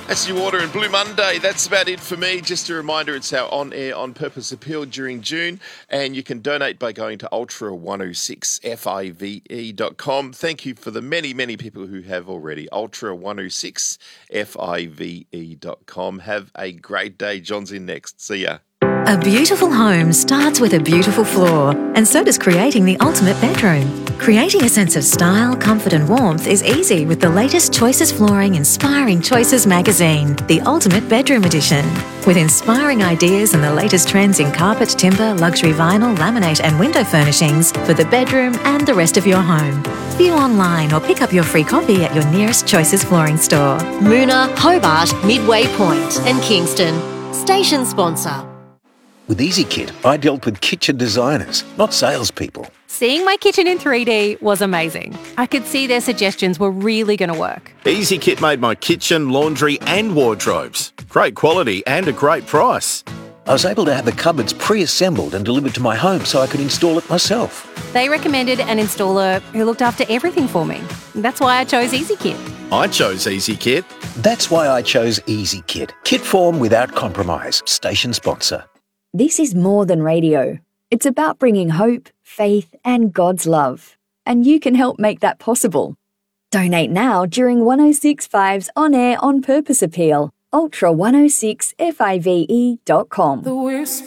That's your order and Blue Monday. That's about it for me. Just a reminder, it's our on-air, on-purpose appeal during June, and you can donate by going to ultra106five.com. Thank you for the many, many people who have already. ultra106five.com. Have a great day. John's in next. See ya. A beautiful home starts with a beautiful floor, and so does creating the ultimate bedroom. Creating a sense of style, comfort and warmth is easy with the latest Choices Flooring Inspiring Choices magazine, the Ultimate Bedroom Edition. With inspiring ideas and the latest trends in carpet, timber, luxury vinyl, laminate and window furnishings for the bedroom and the rest of your home. View online or pick up your free copy at your nearest Choices Flooring store. Moona, Hobart, Midway Point and Kingston. Station sponsor. With EasyKit, I dealt with kitchen designers, not salespeople. Seeing my kitchen in 3D was amazing. I could see their suggestions were really going to work. EasyKit made my kitchen, laundry and wardrobes. Great quality and a great price. I was able to have the cupboards pre-assembled and delivered to my home so I could install it myself. They recommended an installer who looked after everything for me. That's why I chose EasyKit. I chose EasyKit. That's why I chose EasyKit. Kit form without compromise. Station sponsor. This is more than radio. It's about bringing hope, faith and God's love. And you can help make that possible. Donate now during 106.5's on-air, on-purpose appeal. ultra106five.com.